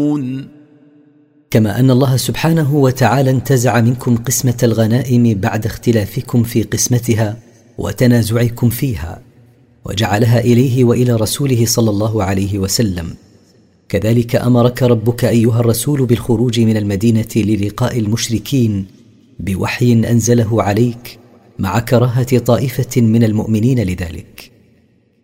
كما أن الله سبحانه وتعالى انتزع منكم قسمة الغنائم بعد اختلافكم في قسمتها وتنازعكم فيها، وجعلها إليه وإلى رسوله صلى الله عليه وسلم. كذلك أمرك ربك أيها الرسول بالخروج من المدينة للقاء المشركين بوحي أنزله عليك، مع كراهة طائفة من المؤمنين لذلك.